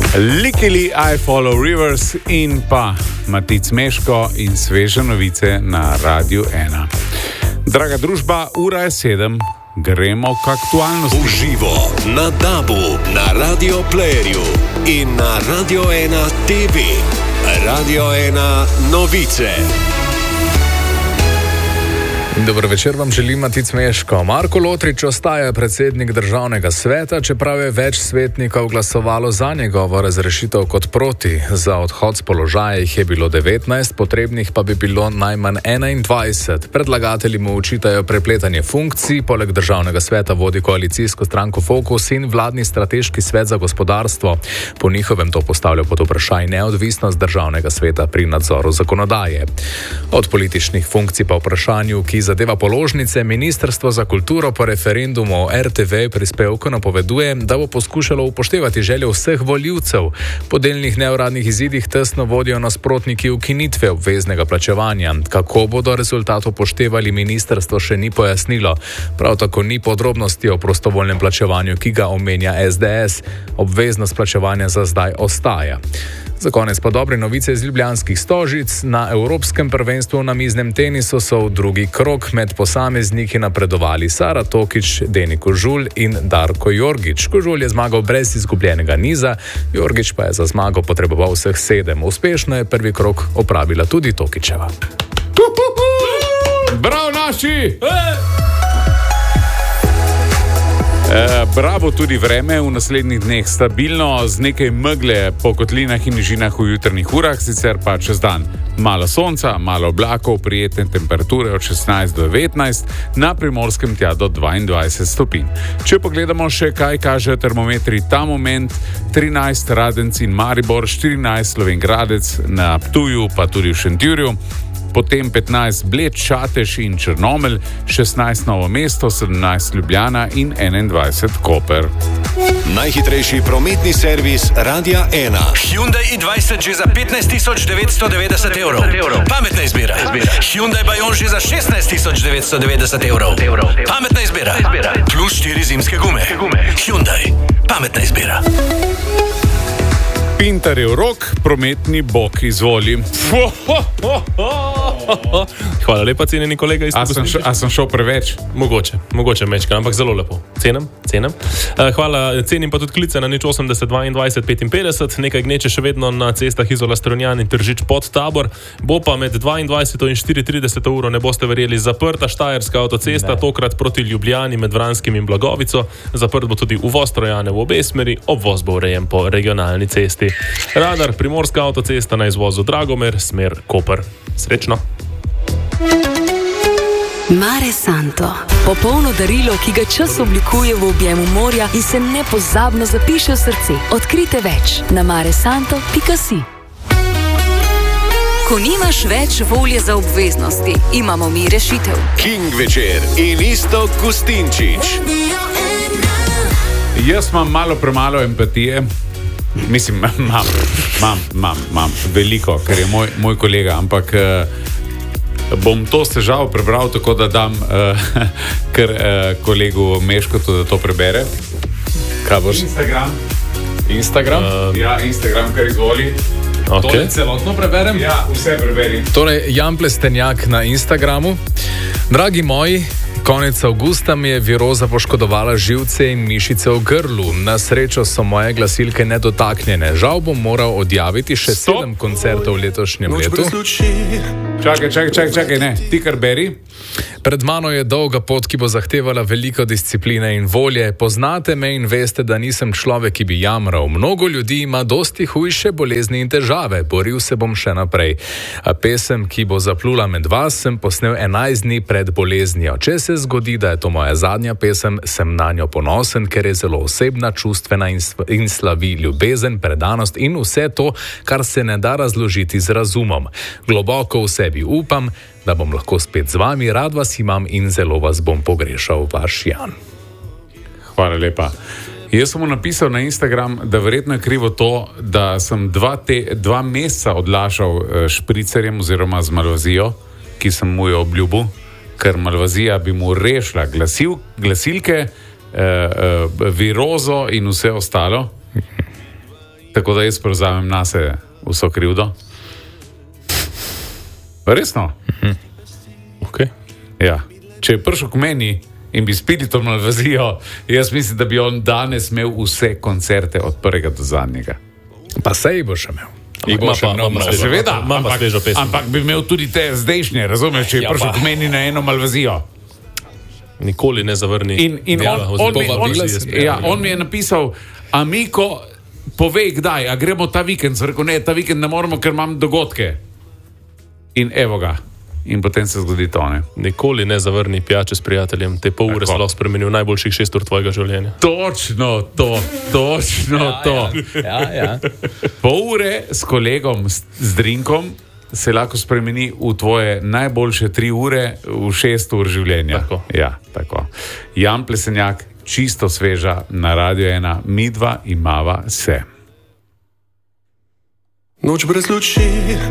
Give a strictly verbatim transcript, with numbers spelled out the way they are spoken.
Likili I Follow Rivers in pa Matic Meško in sveže novice na Radiu ena. Draga družba, ura je sedem, gremo k aktualnosti. Uživo na Dabu, na Radio Playerju in na Radio ena T V. Radio ena novice. Dobro večer vam želim Matic Meško. Marko Lotrič ostaja predsednik državnega sveta, čeprav je več svetnikov glasovalo za njegovo razrešitev kot proti. Za odhod z položaja jih je bilo devetnajst, potrebnih pa bi bilo najmanj enaindvajset. Predlagatelji mu očitajo prepletanje funkcij, poleg državnega sveta vodi koalicijsko stranko Fokus in vladni strateški svet za gospodarstvo. Po njihovem to postavlja pod vprašaj neodvisnost državnega sveta pri nadzoru zakonodaje. Od političnih funkcij pa vprašanju, ki zadeva položnice, Ministrstvo za kulturo po referendumu o R T V prispevku napoveduje, da bo poskušalo upoštevati želje vseh volivcev. Po delnih neuradnih izidih tesno vodijo nasprotniki ukinitve obveznega plačevanja. Kako bodo rezultat upoštevali, ministrstvo še ni pojasnilo. Prav tako ni podrobnosti o prostovoljnem plačevanju, ki ga omenja S D S. Obveznost plačevanja za zdaj ostaja. Za konec pa dobre novice iz ljubljanskih Stožic. Na Evropskem prvenstvu v namiznem tenisu so v drugi krog med posamezniki napredovali Sara Tokić, Deni Kožulj in Darko Jorgić. Kožulj je zmagal brez izgubljenega niza, Jorgić pa je za zmago potreboval vseh sedem. Uspešno je prvi krog opravila tudi Tokićeva. Bravo naši! E, bravo tudi vreme, v naslednjih dneh stabilno, z nekaj megle po kotlinah in nižinah v jutrnih urah, sicer pa čez dan malo sonca, malo oblakov, prijetne temperature od šestnajst do devetnajst, na Primorskem tja do dvaindvajset stopinj. Če pogledamo še, kaj kaže termometri ta moment, trinajst Radenci in Maribor, štirinajst Slovenj Gradec, na Ptuju pa tudi v Šentjurju, potem petnajst Bled, Čatež in Črnomelj, šestnajst Novo mesto, sedemnajst Ljubljana in enaindvajset Koper. Najhitrejši prometni servis Radia ena. Hyundai i dvajset že za petnajst tisoč devetsto devetdeset evrov. Pametna izbira. Hyundai Bayon že za šestnajst tisoč devetsto devetdeset evrov. Pametna izbira. Plus štiri zimske gume. Hyundai. Pametna izbira. Pintarjev rok, prometni bog, izvoli. Hvala lepa, cenjeni kolega iz Stožic. A sem šel preveč? Mogoče, mogoče mečka, ampak zelo lepo. Cenim, cenim. Hvala, cenim pa tudi klice na nič osemdeset dvaindvajset petinpetdeset, nekaj gneče še vedno na cestah Izola Strunjan in Tržič pod Tabor. Bo pa med dvaindvajseto in štiriintrideseto uro, ne boste verjeli, zaprta Štajerska avtocesta, ne. Tokrat proti Ljubljani med Vranskim in Blagovico. Zaprt bo tudi uvoz Trojane v obe smeri, obvoz bo urejen po regionalni cesti. Radar, Primorska avtocesta na izvozu Dragomer, smer Koper. Srečno! Mare Santo. Popolno darilo, ki ga čas oblikuje v objemu morja in se nepozabno zapiše v srce. Odkrite več na maresanto pika si. Ko nimaš več volje za obveznosti, imamo mi rešitev. King večer in Iztok Gustinčič. Jaz imam malo premalo empatije. Mislim, imam, imam, imam, imam veliko, ker je moj, moj kolega, ampak uh, bom to s težavo prebral, tako da dam uh, kar uh, kolegu Meškotu, da to prebere. Kaj boš? Instagram. Instagram? Uh, ja, Instagram, kar izvoli. Okay. To celotno preberem? Ja, vse preberi. Torej, Jan Plestenjak na Instagramu. Dragi moji, konec avgusta mi je viroza poškodovala živce in mišice v grlu. Na srečo so moje glasilke nedotaknjene. Žal bom moral odjaviti še Stop. sedem koncertov v letošnjem letu. Čakaj, čakaj, čakaj, čakaj, ne, ti kar beri. Pred mano je dolga pot, ki bo zahtevala veliko discipline in volje. Poznate me in veste, da nisem človek, ki bi jamral. Mnogo ljudi ima dosti hujše bolezni in težave. Boril se bom še naprej. A pesem, ki bo zaplula med vas, sem posnel enajst dni pred boleznijo. Če se zgodi, da je to moja zadnja pesem, sem na njo ponosen, ker je zelo osebna, čustvena in, in slavi ljubezen, predanost in vse to, kar se ne da razložiti z razumom. Globoko v sebi upam, da bom lahko spet z vami, rad vas imam in zelo vas bom pogrešal, vaš Jan. Hvala lepa. Jaz sem mu napisal na Instagram, da verjetno je krivo to, da sem dva, te, dva meseca odlašal špricerjem oziroma z malvazijo, ki sem mu jo obljubil, ker malvazija bi mu rešila glasil, glasilke, eh, eh, virozo in vse ostalo. Tako da jaz prevzamem nase vso krivdo. Resno? Mhm. Okay. Ja. Če je prišel k meni in bi spili to malvazijo, jaz mislim, da bi on danes imel vse koncerte od prvega do zadnjega. Pa sej boš imel. Ima pa, ima pa, seveda, ima pa svežo pesem. Ampak bi imel tudi te zdajšnje, razumeš, če je Ja, prišel pa. k meni na eno malvazijo. Nikoli ne zavrni. In, in Ja, on, oziroma on, mi, on, povabila si. ja, on mi je napisal, Amiko, povej kdaj, a gremo ta vikend. Sem rekel, ne, ta vikend ne moremo, ker imam dogodke. In evo ga. In potem se zgodi to, ne. Nikoli ne zavrni pijače s prijateljem. Te pol ure Tako. se lahko spremeni v najboljših šest ur tvojega življenja. Točno to, točno ja, to. Ja, ja. Pol ure s kolegom, s, z drinkom, se lahko spremeni v tvoje najboljše tri ure v šest ur življenja. Tako. Ja, tako. Jan Plesenjak, čisto sveža na Radio ena, midva imava se. Noč brez luči.